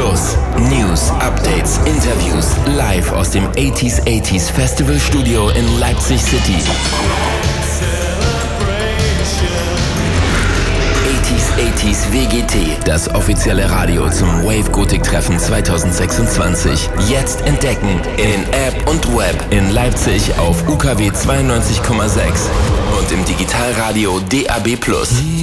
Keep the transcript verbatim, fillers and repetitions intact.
Plus. News, Updates, Interviews, live aus dem achtziger achtziger Festival Studio in Leipzig City. achtziger achtziger W G T, das offizielle Radio zum Wave Gothic Treffen zwanzig sechsundzwanzig. Jetzt entdecken in App und Web in Leipzig auf U K W zweiundneunzig Komma sechs und im Digitalradio D A B Plus.